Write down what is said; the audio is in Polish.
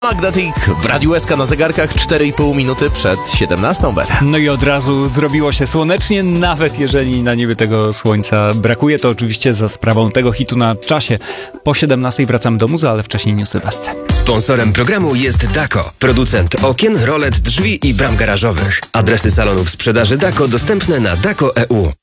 Magnetic w Radiu SK na zegarkach 4,5 minuty przed 17 bez. No i od razu zrobiło się słonecznie, nawet jeżeli na niebie tego słońca brakuje, to oczywiście za sprawą tego hitu na czasie. Po 17 wracam do muzy, ale wcześniej newsy w SC. Sponsorem programu jest Dako, producent okien, rolet, drzwi i bram garażowych. Adresy salonów sprzedaży Dako dostępne na dako.eu.